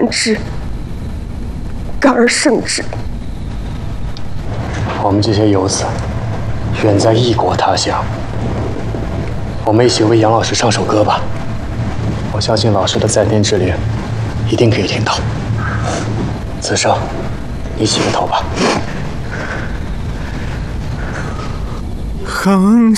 之，感而胜之。 我们这些游子远在异国他乡，我们一起为杨老师唱首歌吧。我相信老师的在天之灵一定可以听到。子胜，你起个头吧。 横